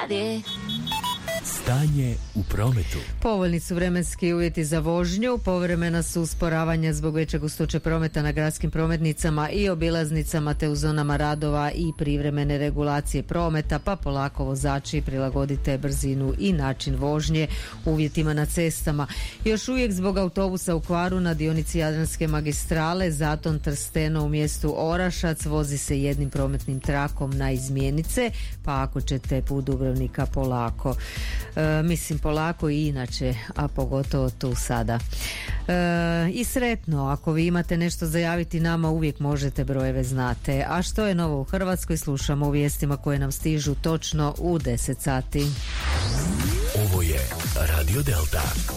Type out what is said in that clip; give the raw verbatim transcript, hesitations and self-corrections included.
nadie. Stanje u prometu. Povoljni su vremenski uvjeti za vožnju, povremena su usporavanja zbog veće gustoće prometa na gradskim prometnicama i obilaznicama te u zonama radova i privremene regulacije prometa, pa polako vozači prilagodite brzinu i način vožnje uvjetima na cestama. Još uvijek zbog autobusa u kvaru na dionici Jadranske magistrale Zaton Trsteno u mjestu Orašac vozi se jednim prometnim trakom na izmjenice, pa ako ćete put Dubrovnika polako. E, mislim polako i inače, a pogotovo tu sada. E, I sretno, ako vi imate nešto zajaviti nama, uvijek možete, brojeve znate. A što je novo u Hrvatskoj, slušamo u vijestima koje nam stižu točno u deset sati. Ovo je Radio Delta.